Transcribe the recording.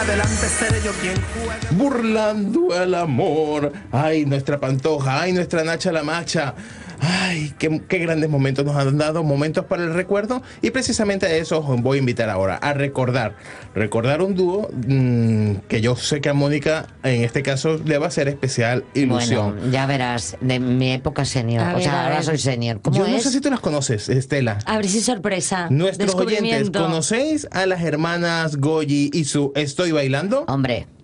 adelante seré yo quien juega. Burlando el amor. Ay, nuestra Pantoja, ay, nuestra Nacha la Macha. Ay, qué grandes momentos nos han dado, momentos para el recuerdo, y precisamente a eso os voy a invitar ahora, a recordar un dúo que yo sé que a Mónica en este caso le va a hacer especial ilusión. Bueno, ya verás, de mi época senior, ahora soy senior. ¿Cómo yo es? no sé si tú las conoces, Estela. A ver si sorpresa. Nuestros oyentes, Descubrimiento. ¿conocéis a las hermanas Goyi y su Estoy Bailando? Hombre,